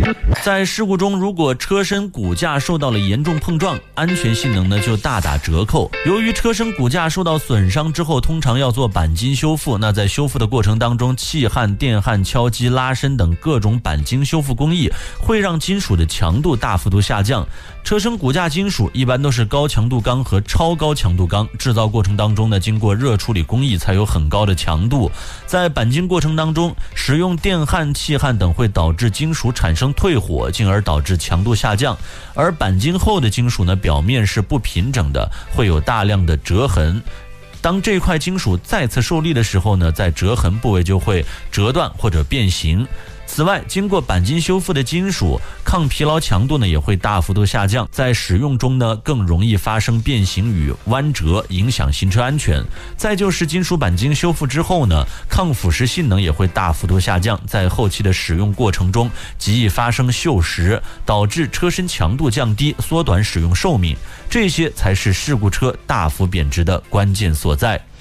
在事故中，如果车身骨架受到了严重碰撞，安全性能呢就大打折扣。由于车身骨架受到损伤之后，通常要做钣金修复。那在修复的过程当中，气焊、电焊、敲击、拉伸等各种钣金修复工艺会让金属的强度大幅度下降。车身骨架金属一般都是高强度钢和超高强度钢，制造过程当中呢，经过热处理工艺才有很高的强度。在钣金过程当中，使用电焊、气焊等会导致金属产生退火，进而导致强度下降。而钣金后的金属呢，表面是不平整的，会有大量的折痕。当这块金属再次受力的时候呢，在折痕部位就会折断或者变形。此外，经过钣金修复的金属抗疲劳强度呢也会大幅度下降，在使用中呢更容易发生变形与弯折，影响行车安全。再就是金属钣金修复之后呢，抗腐蚀性能也会大幅度下降，在后期的使用过程中极易发生锈蚀，导致车身强度降低，缩短使用寿命。这些才是事故车大幅贬值的关键所在。